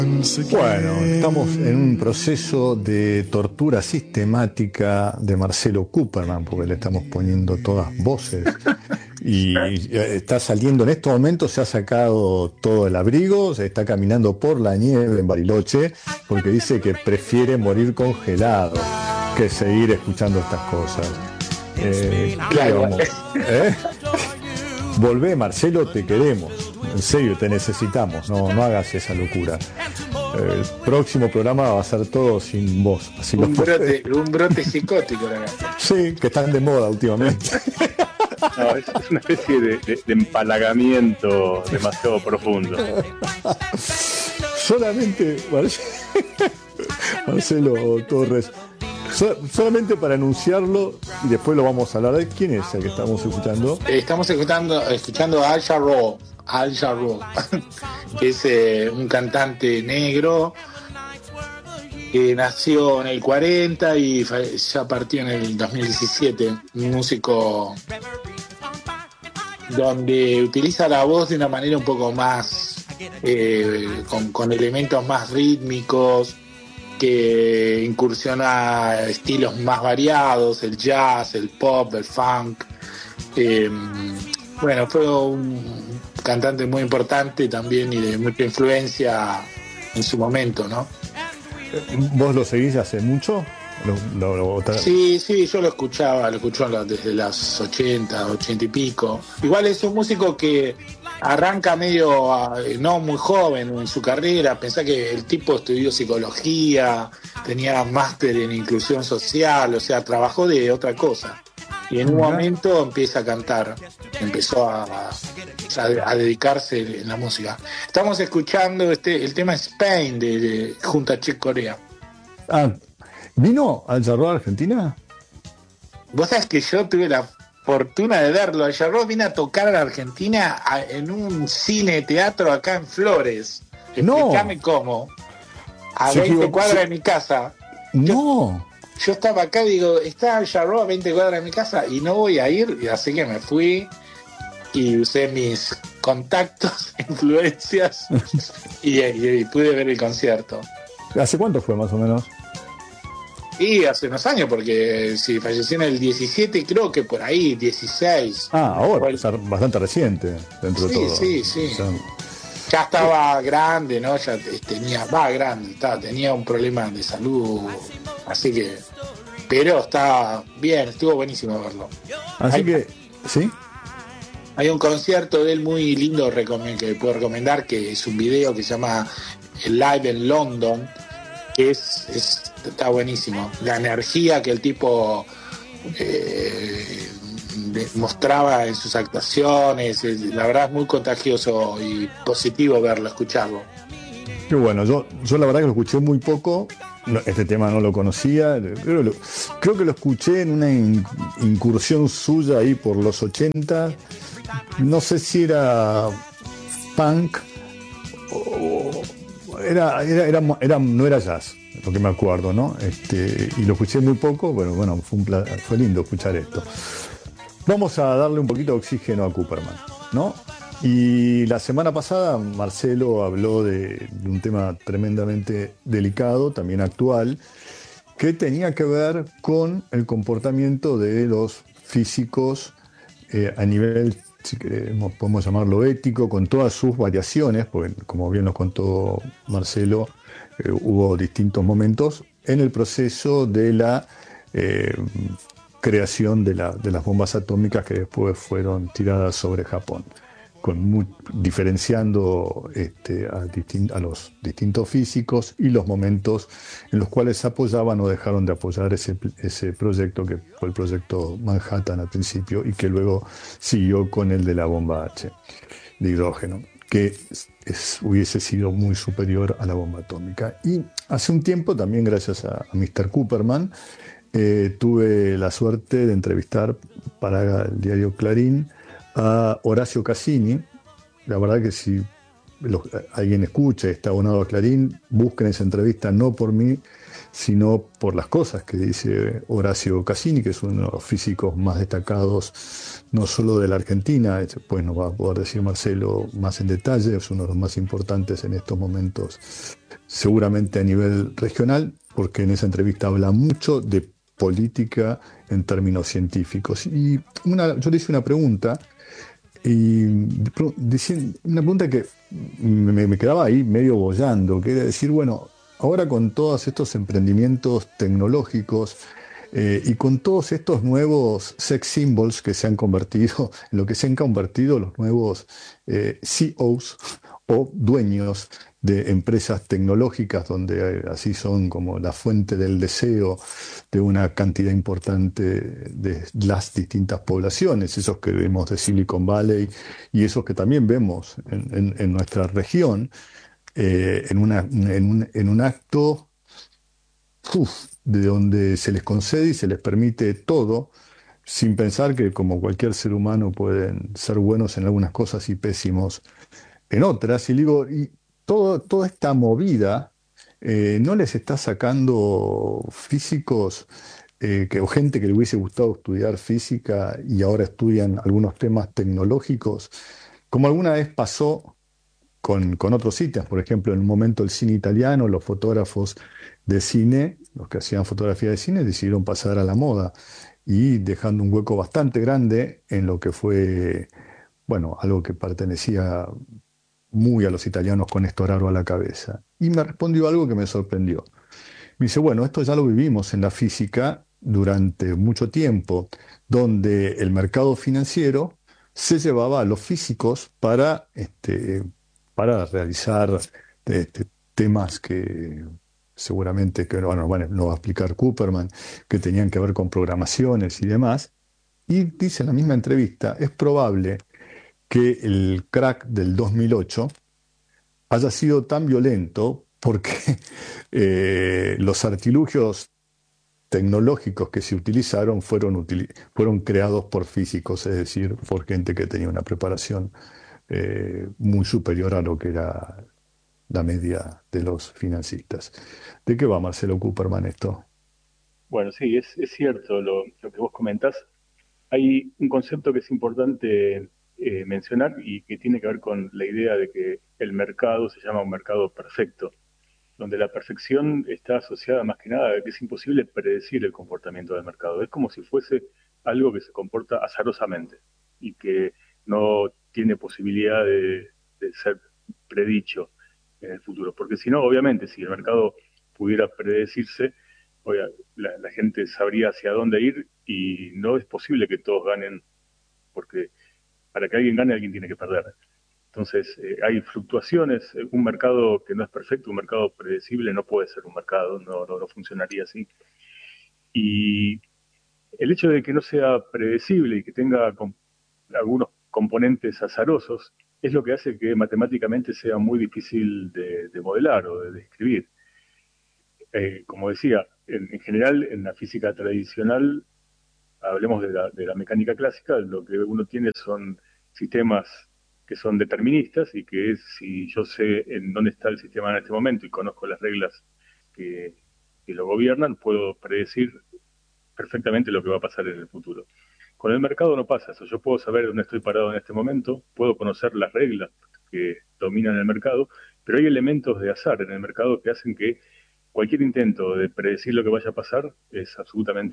Bueno, estamos en un proceso de tortura sistemática de Marcelo Cooperman, porque le estamos poniendo todas voces. Y está saliendo en estos momentos, se ha sacado todo el abrigo, se está caminando por la nieve en Bariloche, porque dice que prefiere morir congelado que seguir escuchando estas cosas. ¿Qué vamos? Volvé, Marcelo, te queremos. En serio, te necesitamos. No hagas esa locura. El próximo programa va a ser todo sin voz. Así un brote psicótico. Sí, que están de moda últimamente. No, es una especie de empalagamiento demasiado profundo. Solamente, Marcelo Torres, solamente para anunciarlo y después lo vamos a hablar. ¿Quién es el que estamos escuchando? Estamos escuchando a Al Jarreau. Al Jarreau, que es un cantante negro que nació en el 40 y ya partió en el 2017. Un músico donde utiliza la voz de una manera un poco más con elementos más rítmicos, que incursiona estilos más variados, el jazz, el pop, el funk. Bueno, fue un cantante muy importante también y de mucha influencia en su momento, ¿no? ¿Vos lo seguís hace mucho? Sí, yo lo escuchaba desde las 80 y pico. Igual es un músico que arranca medio no muy joven en su carrera. Pensá que el tipo estudió psicología, tenía máster en inclusión social, o sea, trabajó de otra cosa. Y en un momento empieza a cantar, empezó a dedicarse en la música. Estamos escuchando el tema Spain junto a Chick Corea. ¿Vino Al Jarreau a Argentina? Vos sabés que yo tuve la fortuna de verlo. Al Jarreau vino a tocar a la Argentina en un cine teatro acá en Flores. Explícame cómo. A 20 cuadras de mi casa. Yo estaba acá y digo, está Al Jarreau a 20 cuadras de mi casa y no voy a ir, y así que me fui y usé mis contactos, influencias y pude ver el concierto. ¿Hace cuánto fue más o menos? Y hace unos años, porque si falleció en el 17, creo que por ahí, 16. Ahora, es bastante reciente dentro de todo. Sí. O sea, ya estaba grande, ¿no? Ya tenía un problema de salud, así que... Pero está bien, estuvo buenísimo verlo. ¿Sí? Hay un concierto de él muy lindo que puedo recomendar, que es un video que se llama Live in London, que está buenísimo. La energía que el tipo mostraba en sus actuaciones, la verdad es muy contagioso y positivo escucharlo. Qué bueno, yo la verdad que lo escuché muy poco. Este tema no lo conocía, creo que lo escuché en una incursión suya ahí por los 80, no sé si era punk o no era jazz, lo que me acuerdo, ¿no? Y lo escuché muy poco, pero bueno, fue lindo escuchar esto. Vamos a darle un poquito de oxígeno a Cooperman, ¿no? Y la semana pasada Marcelo habló de un tema tremendamente delicado, también actual, que tenía que ver con el comportamiento de los físicos a nivel, si queremos, podemos llamarlo ético, con todas sus variaciones, porque como bien nos contó Marcelo, hubo distintos momentos en el proceso de la creación de las bombas atómicas que después fueron tiradas sobre Japón, diferenciando a los distintos físicos y los momentos en los cuales apoyaban o dejaron de apoyar ese proyecto, que fue el proyecto Manhattan al principio y que luego siguió con el de la bomba H de hidrógeno, que hubiese sido muy superior a la bomba atómica. Y hace un tiempo también, gracias a Mr. Cooperman, tuve la suerte de entrevistar para el diario Clarín a Horacio Cassini. La verdad que si alguien escucha, está abonado a Clarín, busquen esa entrevista, no por mí, sino por las cosas que dice Horacio Cassini, que es uno de los físicos más destacados, no solo de la Argentina, después nos va a poder decir Marcelo más en detalle, es uno de los más importantes en estos momentos, seguramente a nivel regional, porque en esa entrevista habla mucho de política en términos científicos. Y yo le hice una pregunta, y una pregunta que me quedaba ahí medio boyando, que era decir, bueno, ahora con todos estos emprendimientos tecnológicos y con todos estos nuevos sex symbols que se han convertido, en lo que se han convertido los nuevos CEOs o dueños de empresas tecnológicas, donde así son como la fuente del deseo de una cantidad importante de las distintas poblaciones, esos que vemos de Silicon Valley y esos que también vemos en nuestra región, en un acto de donde se les concede y se les permite todo, sin pensar que como cualquier ser humano pueden ser buenos en algunas cosas y pésimos en otras. Y digo, toda esta movida no les está sacando físicos o gente que le hubiese gustado estudiar física y ahora estudian algunos temas tecnológicos, como alguna vez pasó con otros sitios. Por ejemplo, en un momento el cine italiano, los fotógrafos de cine, los que hacían fotografía de cine, decidieron pasar a la moda y dejando un hueco bastante grande en lo que fue, bueno, algo que pertenecía muy a los italianos con Storaro a la cabeza. Y me respondió algo que me sorprendió. Me dice, bueno, esto ya lo vivimos en la física durante mucho tiempo, donde el mercado financiero se llevaba a los físicos para realizar temas que seguramente, bueno, no va a explicar Cooperman, que tenían que ver con programaciones y demás. Y dice en la misma entrevista, es probable que el crack del 2008 haya sido tan violento porque los artilugios tecnológicos que se utilizaron fueron creados por físicos, es decir, por gente que tenía una preparación muy superior a lo que era la media de los financistas. ¿De qué va Marcelo Cooperman esto? Bueno, sí, es cierto lo que vos comentás. Hay un concepto que es importante mencionar y que tiene que ver con la idea de que el mercado se llama un mercado perfecto, donde la perfección está asociada más que nada a que es imposible predecir el comportamiento del mercado. Es como si fuese algo que se comporta azarosamente y que no tiene posibilidad de ser predicho en el futuro. Porque si no, obviamente, si el mercado pudiera predecirse, la gente sabría hacia dónde ir y no es posible que todos ganen, porque para que alguien gane, alguien tiene que perder. Entonces, hay fluctuaciones. Un mercado que no es perfecto, un mercado predecible, no puede ser un mercado, no funcionaría así. Y el hecho de que no sea predecible y que tenga algunos componentes azarosos es lo que hace que matemáticamente sea muy difícil de modelar o de describir. Como decía, en general, en la física tradicional, hablemos de la mecánica clásica, lo que uno tiene son sistemas que son deterministas y que es, si yo sé en dónde está el sistema en este momento y conozco las reglas que, que lo gobiernan, puedo predecir perfectamente lo que va a pasar en el futuro. Con el mercado no pasa eso. Yo puedo saber dónde estoy parado en este momento, puedo conocer las reglas que dominan el mercado, pero hay elementos de azar en el mercado que hacen que cualquier intento de predecir lo que vaya a pasar es absolutamente